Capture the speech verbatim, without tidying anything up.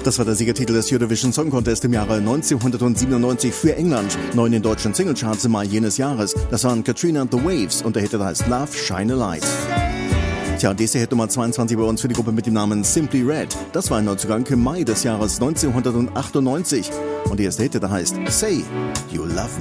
Das war der Siegertitel des Eurovision Song Contest im Jahre neunzehnhundertsiebenundneunzig für England. Neu in den deutschen Singlecharts im Mai jenes Jahres. Das waren Katrina and the Waves und der Hit heißt Love Shine a Light. Tja, diese Hit Nummer zweiundzwanzig bei uns für die Gruppe mit dem Namen Simply Red. Das war ein Neuzugang im Mai des Jahres neunzehnhundertachtundneunzig. Und der erste Hit, der heißt Say You Love